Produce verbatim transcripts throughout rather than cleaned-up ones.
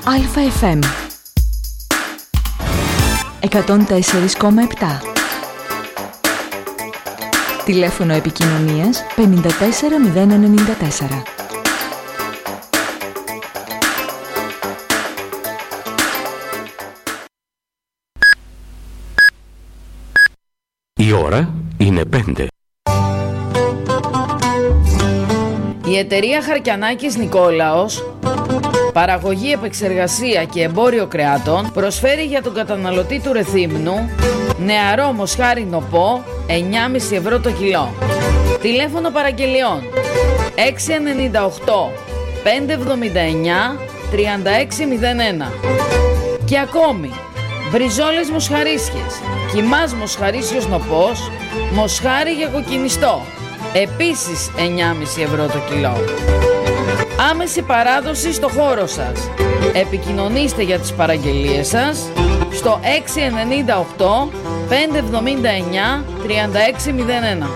Αλφα εφ εμ εκατόν τέσσερα κόμμα επτά. Τηλέφωνο επικοινωνίας πενήντα τέσσερα μηδέν ενενήντα τέσσερα. Η ώρα είναι πέντε. Η εταιρεία Χαρκιανάκης Νικόλαος, παραγωγή, επεξεργασία και εμπόριο κρεάτων, προσφέρει για τον καταναλωτή του Ρεθύμνου νεαρό μοσχάρι νοπό εννιά κόμμα πέντε ευρώ το κιλό. Τηλέφωνο παραγγελιών έξι εννιά οκτώ πέντε εβδομήντα εννιά τριάντα έξι μηδέν ένα. Και ακόμη μπριζόλες μοσχαρίσιες, κιμάς μοσχαρίσιος νοπός, μοσχάρι για κοκκινιστό, επίσης εννιά κόμμα πέντε ευρώ το κιλό. Άμεση παράδοση στο χώρο σας. Επικοινωνήστε για τις παραγγελίες σας στο έξι εννιά οκτώ πέντε εβδομήντα εννιά τριάντα έξι μηδέν ένα.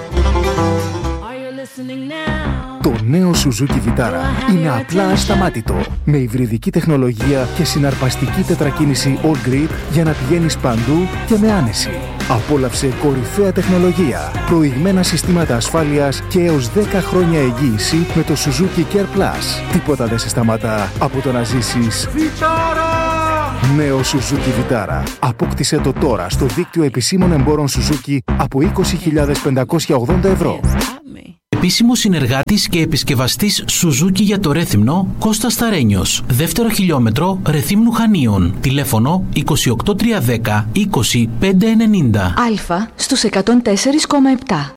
Το νέο Suzuki Vitara είναι απλά ασταμάτητο. Με υβριδική τεχνολογία και συναρπαστική τετρακίνηση All Grip για να πηγαίνεις παντού και με άνεση. Απόλαυσε κορυφαία τεχνολογία, προηγμένα συστήματα ασφάλειας και έως δέκα χρόνια εγγύηση με το Suzuki Care Plus. Τίποτα δεν σε σταματά από το να ζήσεις Vitara! Νέο Suzuki Vitara. Απόκτησε το τώρα στο δίκτυο επισήμων εμπόρων Suzuki από είκοσι χιλιάδες πεντακόσια ογδόντα ευρώ. Επίσημος συνεργάτης και επισκευαστής Suzuki για το Ρέθυμνο, Κώστας Σταρένιος. Δεύτερο χιλιόμετρο Ρεθύμνου Χανίων. Τηλέφωνο είκοσι οκτώ τριακόσια δέκα είκοσι πέντε ενενήντα. Αλφα στους εκατόν τέσσερα κόμμα επτά.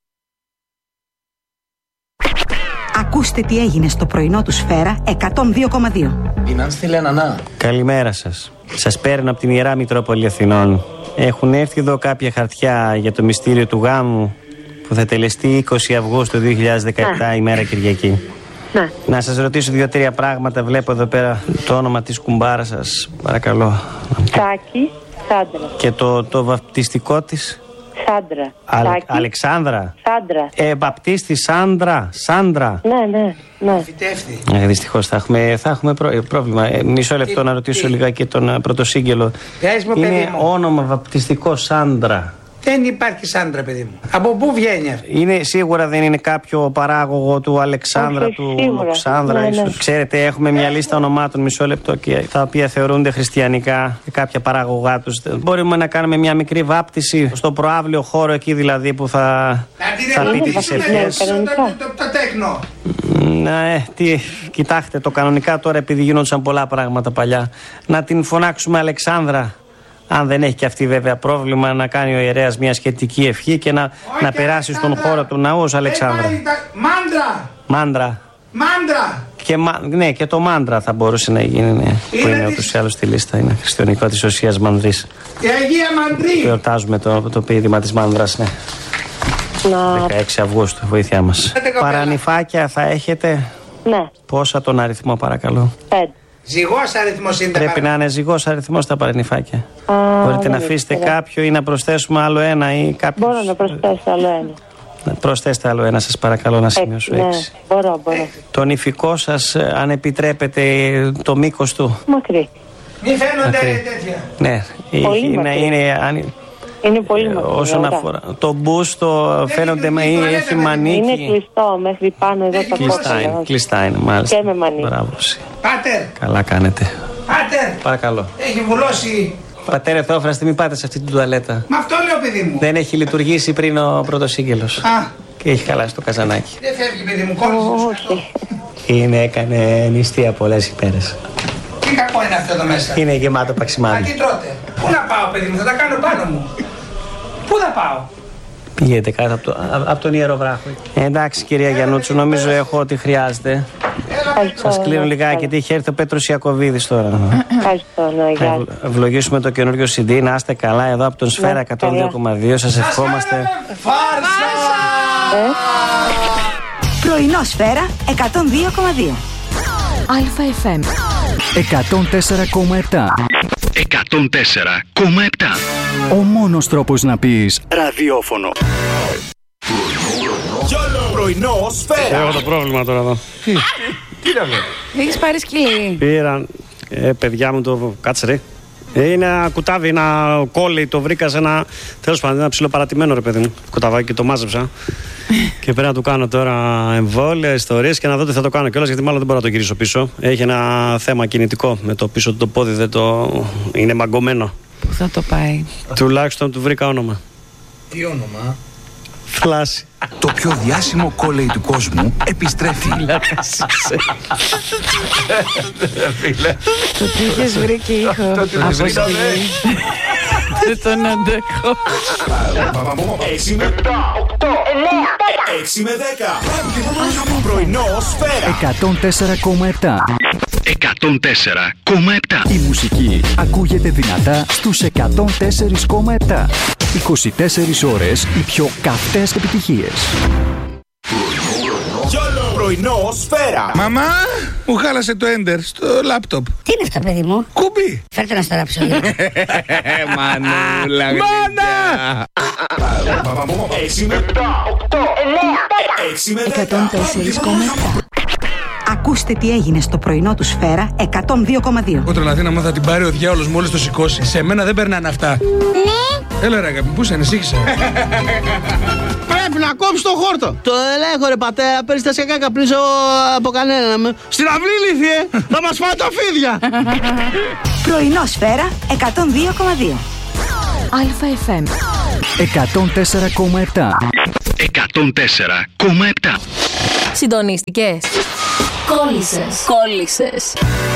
Ακούστε τι έγινε στο πρωινό του Σφαίρα εκατόν δύο κόμμα δύο. Είναι στη Λένανα. Καλημέρα σας. Σας παίρνω από την Ιερά Μητρόπολη Αθηνών. Έχουν έρθει εδώ κάποια χαρτιά για το μυστήριο του γάμου που θα τελεστεί είκοσι Αυγούστου δύο χιλιάδες δεκαεπτά, ναι. ημέρα Κυριακή. Ναι. Να σας ρωτήσω δύο-τρία πράγματα. Βλέπω εδώ πέρα το όνομα της κουμπάρας σας, παρακαλώ. Σάκη Σάντρα. Και το, το βαπτιστικό της? Σάντρα. Α, Αλεξάνδρα. Σάντρα. Ε, βαπτίστη Σάντρα. Σάντρα. Ναι, ναι, ναι. Φυτεύτη. Ε, δυστυχώς θα έχουμε, θα έχουμε προ, πρόβλημα. Ε, μισό λεπτό τι, να ρωτήσω τι. λιγάκι τον πρωτοσύγγελο. Είναι όνομα βαπτιστικό Σάντρα. Δεν υπάρχει Σάντρα, παιδί μου. Από πού βγαίνει αυτό? Είναι, σίγουρα δεν είναι κάποιο παράγωγο του Αλεξάνδρα, όχι, του Αλεξάνδρα, ναι, ίσως. Ναι. Ξέρετε, έχουμε μια λίστα ονομάτων, μισό λεπτό, και τα οποία θεωρούνται χριστιανικά και κάποια παράγωγά τους. Μπορούμε να κάνουμε μια μικρή βάπτιση στο προαύλιο χώρο, εκεί δηλαδή που θα, θα πείτε τις ευχές. Το τέκνο. Ναι, τι, κοιτάξτε, το κανονικά τώρα, επειδή γίνονταν πολλά πράγματα παλιά, να την φωνάξουμε Αλεξάνδρα. Αν δεν έχει και αυτή βέβαια πρόβλημα, να κάνει ο ιερέας μια σχετική ευχή και να, να περάσει στον χώρο του ναού ως Αλεξάνδρα. Μάντρα! Μάντρα. Μάντρα! Και, ναι, και το μάντρα θα μπορούσε να γίνει, ναι, που είναι ούτως ή άλλως στη λίστα. Είναι χριστιανικό της Οσίας Μανδρής. Η Αγία Μανδρή! Γιορτάζουμε το, το πείδημα της μάνδρας, ναι. Να... δεκαέξι Αυγούστου, βοήθειά μας. Παρανυφάκια θα έχετε? Ναι. Πόσα τον αριθμό, παρακαλώ? Πέντε. Ζυγός αριθμός είναι. Πρέπει να είναι ζυγός αριθμός τα παρανυφάκια. Α, μπορείτε να αφήσετε είναι. κάποιο ή να προσθέσουμε άλλο ένα ή κάποιο. Μπορώ να προσθέσω άλλο ένα. Να προσθέσετε άλλο ένα, σας παρακαλώ, να σημειώσω έξι. Ναι, μπορώ, μπορώ. Το νηφικό σας, αν επιτρέπετε, το μήκος του? Μακρύ. Μη φαίνονται τέτοια. Ναι, πολύ είναι, μακρύ. Είναι, αν... είναι πολύ μακρύ. Όσον αφορά το μπούστο, φαίνονται με ή έχει μανίκι. Είναι κλειστό μέχρι πάνω εδώ τα κόκκινα. Κλειστά είναι, μάλιστα. Και με μανίκι. Μπράβο. Πάτερ. Καλά κάνετε. Πάτερ. Παρακαλώ. Έχει βουλώσει. Πατέρα Θεόφραστη, μην πάτε σε αυτή την τουαλέτα. Μα αυτό λέω, παιδί μου. Δεν έχει λειτουργήσει πριν ο πρωτοσύγγελος. Α. Και έχει χαλάσει το καζανάκι. Δεν φεύγει, παιδί μου, κόλλησε. Είναι, έκανε νηστεία πολλές ημέρες. Τι κακό είναι αυτό εδώ μέσα? Είναι γεμάτο παξιμάδι. Μα τι τρώτε? Πού να πάω, παιδί μου, θα τα κάνω πάνω μου. Πού θα πάω? Πηγαίνετε κάτω από, το, από τον Ιερό Βράχο. Ε, εντάξει, κυρία Γιαννούτσου, νομίζω έχω ό,τι χρειάζεται. Σας κλείνω λιγάκι, γιατί έχει έρθει ο Πέτρος Ιακωβίδης τώρα. Ευχαριστώ, να ευλογήσουμε το καινούριο σι ντι. Να είστε καλά εδώ από τον Σφαίρα εκατόν δύο κόμμα δύο. Σας ευχόμαστε. Φάρσα! Πρωινό Σφαίρα εκατόν δύο κόμμα δύο. Αλφα εφ εμ εκατόν τέσσερα κόμμα επτά. εκατόν τέσσερα κόμμα επτά. Ο μόνος τρόπος να πεις ραδιόφωνο. Πρωινό Σφαίρα. Έχω το πρόβλημα τώρα εδώ. Έχεις πάρει σκυλί? Πήραν. Ε, παιδιά μου το κάτσε ρε. Είναι ένα κουτάβι, ένα κόλλι, το βρήκα σε ένα. Τέλος πάντων, ένα ψιλοπαρατημένο ρε παιδί μου. Κουταβάκι και το μάζεψα. Και πρέπει να του κάνω τώρα εμβόλια, ιστορίες και να δω τι θα το κάνω κιόλας, γιατί μάλλον δεν μπορώ να το γυρίσω πίσω. Έχει ένα θέμα κινητικό με το πίσω του το πόδι, δεν το... είναι μαγκωμένο. Πού θα το πάει? Τουλάχιστον του βρήκα όνομα. Τι όνομα? Φλάση. Το πιο διάσημο κόλλεϊ του κόσμου επιστρέφει. Το τι είχες βρει και ήχο. Δεν τον αντέχω. έξι με επτά, οκτώ, εννέα, έξι με δέκα. Πρωινό Σφαίρα. εκατόν τέσσερα κόμμα επτά. εκατόν τέσσερα κόμμα επτά. Η μουσική ακούγεται δυνατά στους εκατόν τέσσερα κόμμα επτά. είκοσι τέσσερις ώρες οι πιο καυτές επιτυχίες. Πρωινό Σφαίρα. Μαμά, μου χάλασε το Enter στο λάπτοπ. Τι είναι αυτά, παιδί μου? Κουμπί. Φέρτε να στο ράψω. Μανούλα. Μάνα! έξι με επτά, οκτώ, εννέα, έξι με δέκα. εκατόν τέσσερα κόμμα επτά. Ακούστε τι έγινε στο πρωινό του Σφαίρα εκατόν δύο κόμμα δύο. Ο τρελαθήνα θα την πάρει ο διάολος μόλις το σηκώσει. Σε μένα δεν περνάνε αυτά. Ναι. Έλα ρε αγάπη, πού σε ανησύχησα? Πρέπει να κόψει το χόρτο. Το ελέγχω ρε πατέρα, περιστασιακά καπνίσω από κανέναν. Στην αυλή λύθιε, θα μας φάει τα φίδια. Πρωινό Σφαίρα εκατόν δύο κόμμα δύο. Αλφα εφ εμ εκατόν τέσσερα κόμμα επτά. εκατόν τέσσερα κόμμα επτά. Συντονίστηκες? Κόλλησες. Κόλλησες.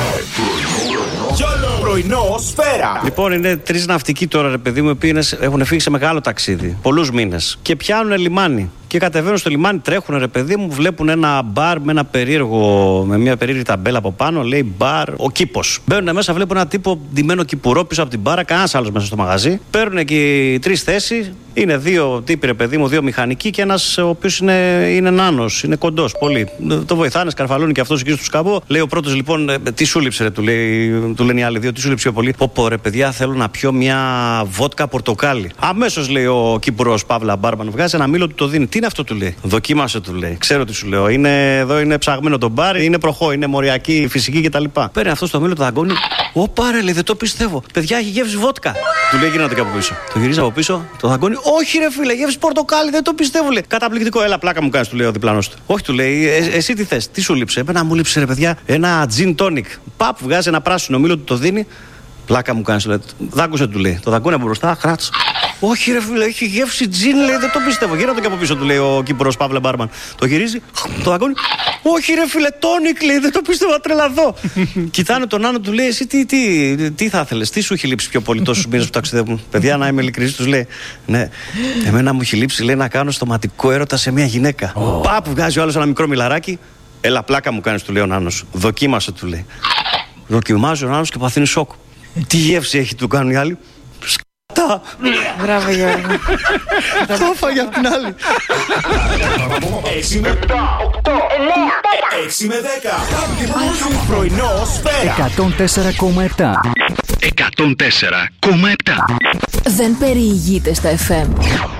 Πρωινό Σφαίρα. Λοιπόν, είναι τρεις ναυτικοί τώρα, ρε παιδί μου, οι οποίοι έχουν φύγει σε μεγάλο ταξίδι, πολλούς μήνες, και πιάνουν λιμάνι. Και κατεβαίνουν στο λιμάνι, τρέχουν, ρε παιδί μου, βλέπουν ένα μπαρ με ένα περίεργο, με μια περίεργη ταμπέλα από πάνω, λέει μπαρ ο Κήπος. Μπαίνουν μέσα, βλέπουν ένα τύπο ντυμένο κυπουρό πίσω από την μπάρα, κανένας άλλος μέσα στο μαγαζί. Παίρνουν εκεί τρεις θέσεις. Είναι δύο τύποι, ρε παιδί μου, δύο μηχανικοί και ένας ο οποίος είναι, είναι νάνος, είναι κοντός πολύ. Το βοηθάνε, σκαρφαλώνει και αυτός εκεί στο σκαμπό. Λέει ο πρώτος, λοιπόν, τι σου λείψε, ρε, του, λέει, του λένε οι άλλοι δύο, τι σου λείψε πιο πολύ? Πω, πω, ρε παιδιά, θέλω να πιω μια βότκα πορτοκάλι. Αμέσως, λέει ο κυπουρός Παύλα Μπάρμαν, βγάζει ένα μήλο, του το δίνει. Τι είναι αυτό, του λέει? Δοκίμασε, του λέει. Ξέρω τι σου λέω. Είναι, εδώ είναι ψαγμένο το μπαρ, είναι προχώ, είναι μοριακή, φυσική κτλ. Παίρνει αυτό το μήλο, το δαγκώνει. Ω, πάρε, λέει, δεν το πιστεύω. Παιδιά, έχει γεύση βότκα. Του λέει, γίνατε και από πίσω. Το γυρίζει από πίσω, το δαγκώνει. Όχι, ρε φίλε, γεύση πορτοκάλι, δεν το πιστεύω, λέει. Καταπληκτικό, έλα, πλάκα μου κάνει, του λέει ο διπλανός του. Όχι, του λέει, ε, εσύ τι θες, τι σου λείψε? Εμένα μου λείψε, ρε παιδιά, ένα gin tonic. Παπ, βγάζει ένα πράσινο μήλο, του το δίνει. Πλάκα μου κάνει, του λέει. Δάγκωσε, του λέει. Το δαγκώνει από μπροστά, κράτς. Όχι, ρε φίλε, έχει γεύση τζιν, λέει, δεν το πιστεύω. Γύρω και από πίσω, του λέει ο Κύπρος Παύλα Μπάρμαν. Το γυρίζει, το δαγκώνει. Όχι, ρε φίλε, τόνικ, λέει, δεν το πιστεύω, θα τρελαθώ. Κοιτάνε τον Άνω, του λέει, εσύ τι, τι, τι θα ήθελες, τι σου έχει λείψει πιο πολύ τόσους μήνες που ταξιδεύουν? Παιδιά, να είμαι ειλικρινής, τους λέει. Ναι, εμένα μου έχει λείψει, λέει, να κάνω στοματικό έρωτα σε μια γυναίκα. Oh. Πάπου βγάζει ο άλλος ένα μικρό μιλαράκι. Έλα, πλάκα μου κάνεις, του λέει ο Νάνος. Δοκίμασε, του λέει. Δοκιμάζει ο Νάνος και παθαίνει σοκ. Τι γεύση έχει, του κάνουν οι άλλοι? Σκατά. Μπράβο, Γιώργο. Το έφαγε απ' την άλλη. έξι με επτά, οκτώ, εννέα, έξι με δέκα. Πρωινό Σφαίρα. εκατόν τέσσερα κόμμα επτά. εκατόν τέσσερα κόμμα επτά. Δεν περιηγείται στα εφ εμ.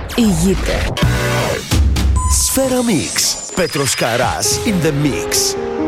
Ηγείται. Σφαίρα Mix. Πέτρος Καράς in the mix.